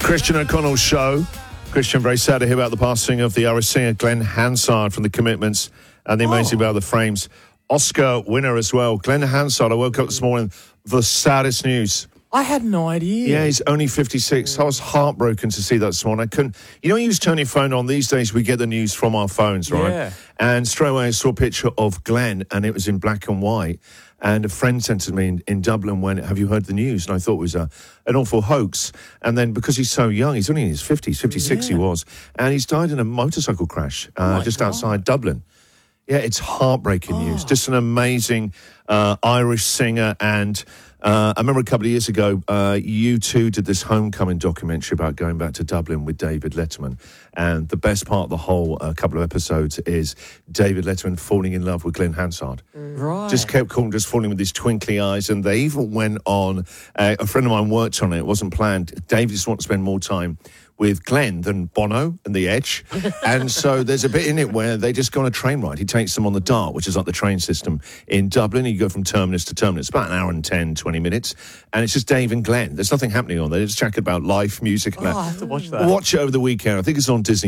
Christian O'Connell Show. Christian, very sad to hear about the passing of the Irish singer Glenn Hansard from The Commitments and The Amazing About the Frames. Oscar winner as well. Glenn Hansard, I woke up this morning, the saddest news. I had no idea. Yeah, he's only 56. I was heartbroken to see that this morning. I couldn't... You know, you just turn your phone on. These days, we get the news from our phones, right? Yeah. And straight away, I saw a picture of Glenn, and it was in black and white. And a friend sent it to me in Dublin when, have you heard the news? And I thought it was an awful hoax. And then because he's so young, he's only in his 50s, 56 he was, and he's died in a motorcycle crash just outside Dublin. Yeah, it's heartbreaking news. Just an amazing Irish singer. And I remember a couple of years ago, U2 did this homecoming documentary about going back to Dublin with David Letterman. And the best part of the whole couple of episodes is David Letterman falling in love with Glenn Hansard. Right. Just kept calling, just falling with his twinkly eyes. And they even went on, a friend of mine worked on it. It wasn't planned. David just wanted to spend more time with Glenn than Bono and The Edge. And so there's a bit in it where they just go on a train ride. He takes them on the Dart, which is like the train system in Dublin. You go from terminus to terminus. It's about an hour and 10, 20 minutes. And it's just Dave and Glenn. There's nothing happening on there. They're just chatting about life, music. And that. I have to watch that. Watch it over the weekend. I think it's on Disney+.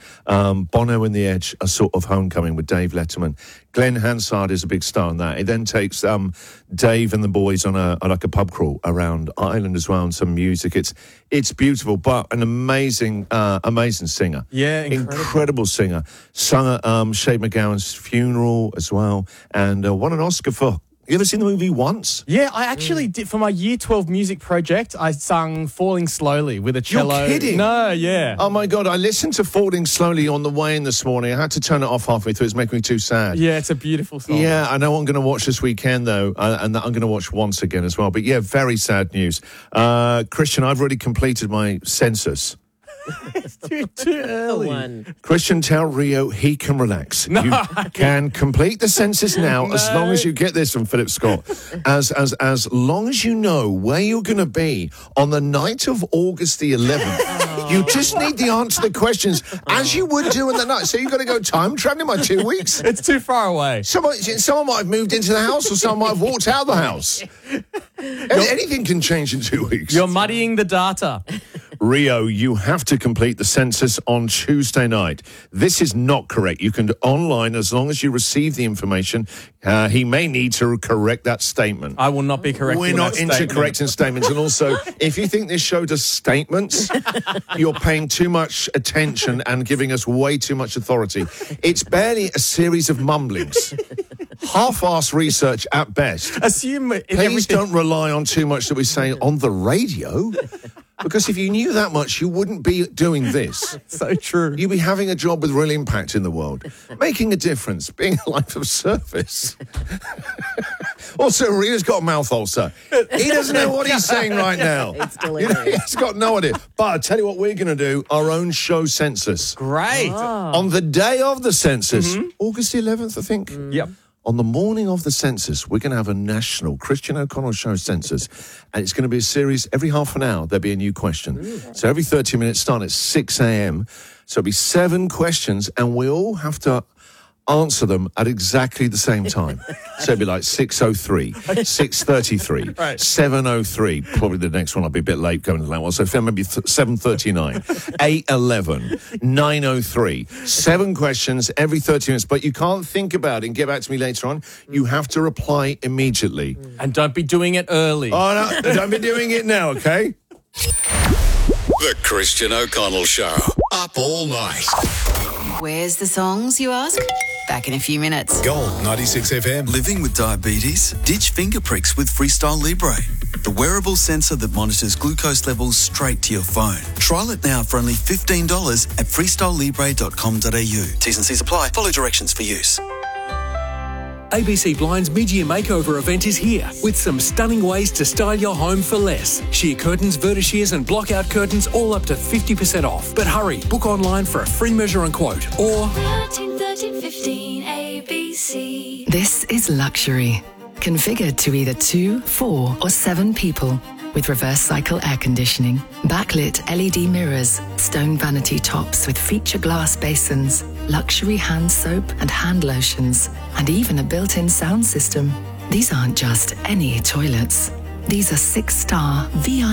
Bono and The Edge, a sort of homecoming with Dave Letterman. Glenn Hansard is a big star in that. He then takes Dave and the boys on a pub crawl around Ireland as well, and some music. It's beautiful, but an amazing singer. Yeah, incredible singer. Sung at Shane MacGowan's funeral as well, and won an Oscar for. You ever seen the movie Once? Yeah, I actually did. For my Year 12 music project, I sung Falling Slowly with a cello. You're kidding? No, yeah. Oh, my God. I listened to Falling Slowly on the way in this morning. I had to turn it off halfway through. It's making me too sad. Yeah, it's a beautiful song. Yeah, I know I'm going to watch this weekend, though, and I'm going to watch Once again as well. But, yeah, very sad news. Christian, I've already completed my census. It's too early. Christian, tell Rio he can relax. You can complete the census now as long as you get this from Philip Scott. As long as you know where you're going to be on the night of August the 11th. You just need the answer to the questions as you would do on the night. So you've got to go time traveling by 2 weeks. It's too far away. Someone might have moved into the house or someone might have walked out of the house. Anything can change in 2 weeks. You're muddying the data. Rio, you have to complete the census on Tuesday night. This is not correct. You can do online as long as you receive the information. He may need to correct that statement. I will not be correcting We're not into correcting statements. And also, if you think this show does statements, you're paying too much attention and giving us way too much authority. It's barely a series of mumblings. Half-assed research at best. Please don't rely on too much that we say on the radio. Because if you knew that much, you wouldn't be doing this. So true. You'd be having a job with real impact in the world, making a difference, being a life of service. Also, Rio's got a mouth ulcer. He doesn't know what he's saying right now. It's delirious. He's got no idea. But I tell you what, we're going to do our own show census. Great. On the day of the census, August the 11th, I think. Yep. On the morning of the census, we're going to have a national Christian O'Connell Show census, and it's going to be a series every half an hour. There'll be a new question. So every 30 minutes, start at 6 a.m. So it'll be 7 questions, and we all have to answer them at exactly the same time. So it'll be like 6:03, 6:33, Right. 7:03. Probably the next one I'll be a bit late going to that one. So maybe 7:39, 8:11, 9:03. 7 questions every 30 minutes. But you can't think about it and get back to me later on. You have to reply immediately. And don't be doing it early. Oh, no, don't be doing it now, okay? The Christian O'Connell Show. Up all night. Where's the songs, you ask? Back in a few minutes. Gold 96 FM. Living with diabetes? Ditch finger pricks with Freestyle Libre, the wearable sensor that monitors glucose levels straight to your phone. Trial it now for only $15 at freestylelibre.com.au. T's and C's apply. Follow directions for use. ABC Blind's mid-year makeover event is here with some stunning ways to style your home for less. Sheer curtains, vertishears and block-out curtains all up to 50% off. But hurry, book online for a free measure and quote or 1315 ABC. This is luxury. Configured to either 2, 4 or 7 people. With reverse cycle air conditioning, backlit LED mirrors, stone vanity tops with feature glass basins, luxury hand soap and hand lotions, and even a built-in sound system. These aren't just any toilets. These are 6-star VIP